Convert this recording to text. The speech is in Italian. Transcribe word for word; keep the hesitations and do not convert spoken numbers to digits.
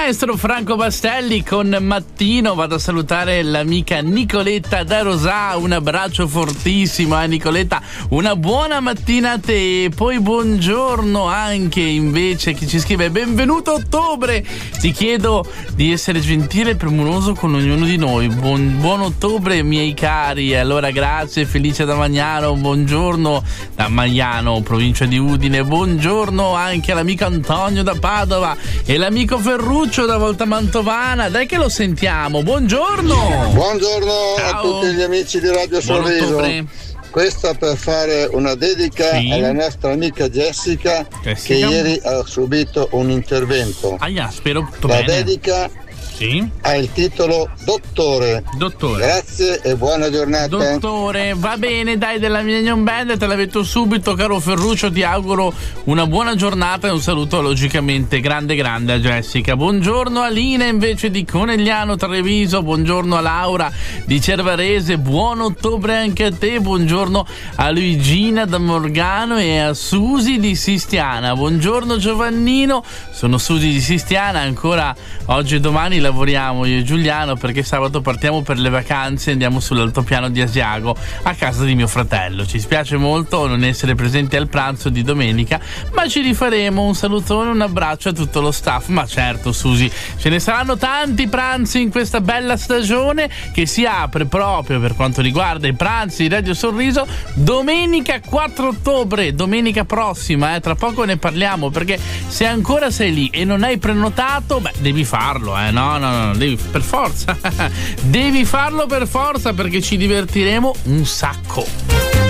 maestro Franco Bastelli con Mattino. Vado a salutare l'amica Nicoletta da Rosà, un abbraccio fortissimo, eh Nicoletta, una buona mattina a te. Poi buongiorno anche invece chi ci scrive: benvenuto ottobre, ti chiedo di essere gentile e premuroso con ognuno di noi. Buon, buon ottobre miei cari. Allora grazie, Felice da Magnano, buongiorno da Magliano, provincia di Udine, buongiorno anche all'amico Antonio da Padova e l'amico Ferruccio da Volta Mantovana. Dai che lo sentiamo. Buongiorno. Buongiorno. Ciao. A tutti gli amici di Radio Sorriso. Questa per fare una dedica sì. alla nostra amica Jessica, Jessica che ieri ha subito un intervento. Aia, spero La bene. dedica sì. ha il titolo Dottore. Dottore. Grazie e buona giornata. Dottore, va bene, dai, della Millennium Band te la metto subito, caro Ferruccio, ti auguro una buona giornata e un saluto logicamente grande grande a Jessica. Buongiorno a Lina invece di Conegliano Treviso, buongiorno a Laura di Cervarese, buon ottobre anche a te, buongiorno a Luigina da Morgano e a Susi di Sistiana. Buongiorno Giovannino, sono Susi di Sistiana, ancora oggi e domani lavoriamo io e Giuliano perché sabato partiamo per le vacanze e andiamo sull'altopiano di Asiago a casa di mio fratello. Ci spiace molto non essere presenti al pranzo di domenica, ma ci rifaremo. Un salutone, un abbraccio a tutto lo staff. Ma certo Susi, ce ne saranno tanti pranzi in questa bella stagione che si apre proprio per quanto riguarda i pranzi di Radio Sorriso domenica quattro ottobre, domenica prossima, eh. Tra poco ne parliamo, perché se ancora sei lì e non hai prenotato, beh, devi farlo, eh. No, no, no, devi per forza. Devi farlo per forza perché ci divertiremo un sacco.